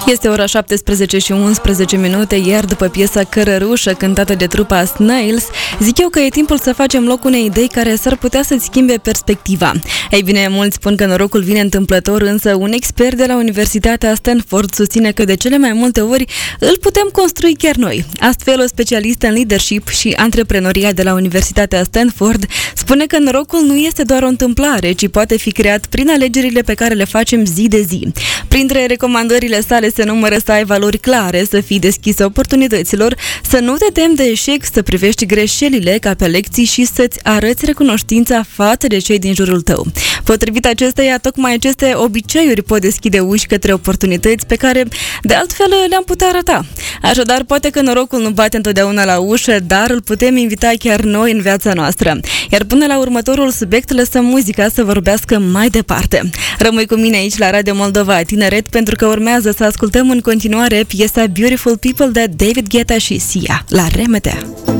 Este ora 17 și 11 minute, iar după piesa Cărărușă, cântată de trupa Snails, zic eu că e timpul să facem loc unei idei care s-ar putea să-ți schimbe perspectiva. Ei bine, mulți spun că norocul vine întâmplător, însă un expert de la Universitatea Stanford susține că de cele mai multe ori îl putem construi chiar noi. Astfel, o specialistă în leadership și antreprenoria de la Universitatea Stanford spune că norocul nu este doar o întâmplare, ci poate fi creat prin alegerile pe care le facem zi de zi. Printre recomandările sale se numără să ai valori clare, să fii deschisă oportunităților, să nu te temi de eșec, să privești greșelile ca pe lecții și să-ți arăți recunoștința față de cei din jurul tău. Potrivit acesteia, tocmai aceste obiceiuri pot deschide uși către oportunități pe care de altfel le-am putea arăta. Așadar, poate că norocul nu bate întotdeauna la ușă, dar îl putem invita chiar noi în viața noastră. Iar până la următorul subiect, lăsăm muzica să vorbească mai departe. Rămâi cu mine aici la Radio Moldova Tineret, pentru că urmează să ascultăm în continuare piesa Beautiful People de David Guetta și Sia la RMT.